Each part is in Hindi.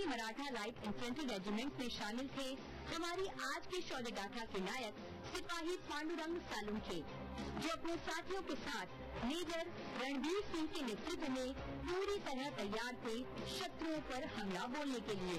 मराठा लाइट इन्फेंट्री रेजिमेंट में शामिल थे हमारी आज की शौर्य गाथा के नायक सिपाही पांडुरंग सालुंखे, जो अपने साथियों के साथ मेजर रणबीर सिंह के नेतृत्व में पूरी तरह तैयार थे शत्रुओं पर हमला बोलने के लिए।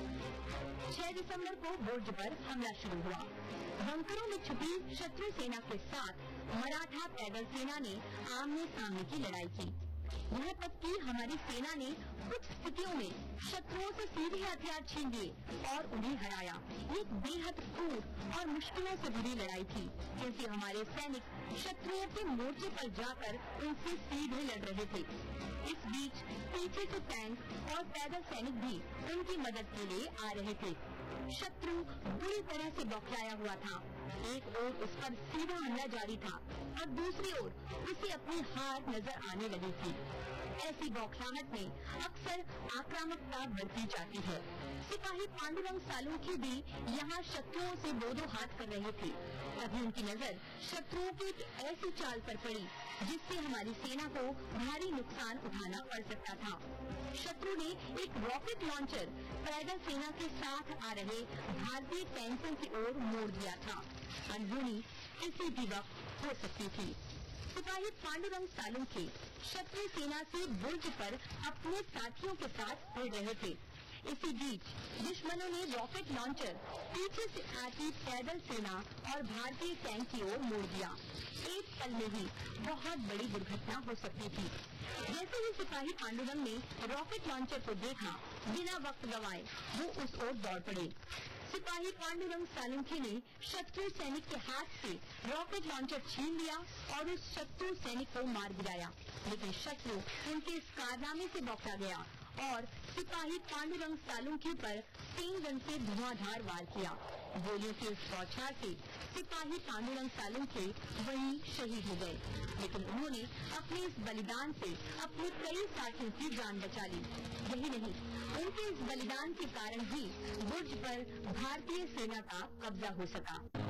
6 दिसंबर को बुर्ज पर हमला शुरू हुआ। बंकरों में छुपी शत्रु सेना के साथ मराठा पैदल सेना ने आमने सामने की लड़ाई की। यहाँ तक कि हमारी सेना ने कुछ स्थितियों में शत्रुओं से सीधे हथियार छीन लिए और उन्हें हराया। एक बेहद क्रूर और मुश्किलों से भरी लड़ाई थी, क्योंकि हमारे सैनिक शत्रुओं के मोर्चे पर जाकर उनसे सीधे लड़ रहे थे। इस बीच पीछे से टैंक और पैदल सैनिक भी उनकी मदद के लिए आ रहे थे। शत्रु बुरी तरह से बौखलाया हुआ था। एक ओर उस पर सीधा हमला जारी था और दूसरी ओर उसे अपनी हार नजर आने लगी थी। ऐसी बौखलाहट में अक्सर आक्रामकता बढ़ती जाती है। सिपाही पांडुरंग सालुंखे भी यहाँ शत्रुओं से दो हाथ कर रहे थे। तभी उनकी नजर शत्रुओं की एक ऐसी चाल पर पड़ी जिससे हमारी सेना को भारी नुकसान उठाना पड़ सकता था। शत्रु ने एक रॉकेट लॉन्चर पैदल सेना के साथ आ रहे भारतीय टैंकों की ओर मोड़ दिया था। अनहोनी किसी भी वक्त हो सकती थी। सिपाही पांडुरंग सालुंखे शत्रु सेना से बुर्ज पर अपने साथियों के साथ बढ़ रहे थे। इसी बीच दुश्मनों ने रॉकेट लॉन्चर पीछे से आती पैदल सेना और भारतीय टैंक की ओर मोड़ दिया। एक पल में ही बहुत बड़ी दुर्घटना हो सकती थी। जैसे ही सिपाही पांडुरंग ने रॉकेट लॉन्चर को देखा, बिना वक्त गवाए वो उस ओर दौड़ पड़े। सिपाही पांडुरंग सालुंखे ने शत्रु सैनिक के हाथ से रॉकेट लॉन्चर छीन लिया और उस शत्रु सैनिक को मार गिराया। लेकिन शत्रु उनके इस कारनामे से बौखला गया और सिपाही पांडुरंग सालुंखे पर स्टेन गन से धुआंधार वार किया। गोलियों की इस बौछार से सिपाही पांडुरंग सालुंखे वहीं शहीद हो गए। लेकिन उन्होंने अपने इस बलिदान से अपने कई साथियों की जान बचा ली। यही नहीं, उनके इस बलिदान के कारण ही बुर्ज पर भारतीय सेना का कब्जा हो सका।